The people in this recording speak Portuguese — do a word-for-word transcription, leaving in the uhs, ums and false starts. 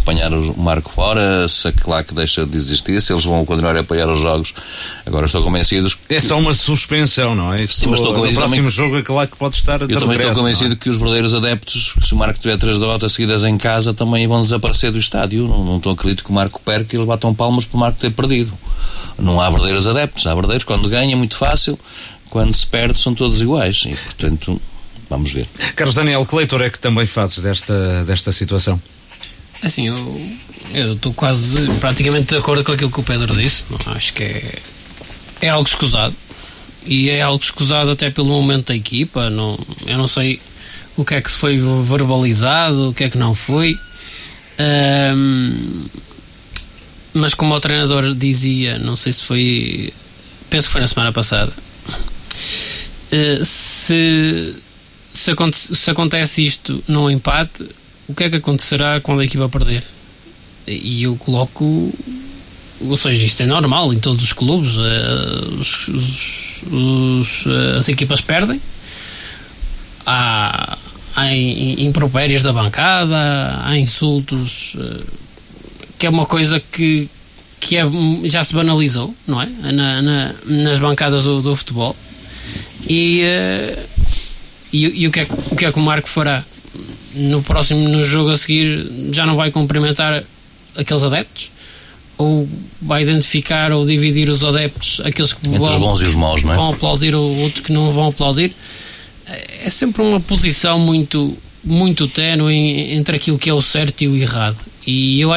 apanhar o Marco fora, se a claque deixa de existir, se eles vão continuar a apoiar os jogos. Agora estou convencido que... É só uma suspensão, não é? Sim, mas estou no próximo também... jogo a claque pode estar a Eu também regresso, estou convencido é? que os verdadeiros adeptos, se o Marco tiver três derrotas seguidas em casa, também vão desaparecer do estádio. Não, não estou acredito que o Marco perca e eles batam palmas por o Marco ter perdido. Não há verdadeiros adeptos, há verdadeiros. Quando ganha é muito fácil, quando se perde são todos iguais e, portanto, vamos ver. Carlos Daniel, que leitor é que também fazes desta, desta situação? Assim, eu estou quase praticamente de acordo com aquilo que o Pedro disse. Não, acho que é, é algo escusado, e é algo escusado até pelo momento da equipa. Não, eu não sei o que é que se foi verbalizado, o que é que não foi. Um, mas como o treinador dizia, não sei se foi, penso que foi na semana passada, uh, se, se, aconte, se acontece isto num empate, o que é que acontecerá quando a equipa perder? E eu coloco, ou seja, isto é normal em todos os clubes, uh, os, os, os, uh, as equipas perdem, há, há impropérios da bancada, há insultos, uh, que é uma coisa que, que é, já se banalizou, não é? Na, na, nas bancadas do, do futebol. E, uh, e, e o, que é, o que é que o Marco fará? No próximo no jogo a seguir já não vai cumprimentar aqueles adeptos? Ou vai identificar ou dividir os adeptos, aqueles que entre vão, os bons e os maus, não é? vão aplaudir ou outros que não vão aplaudir? É sempre uma posição muito, muito ténue entre aquilo que é o certo e o errado. E eu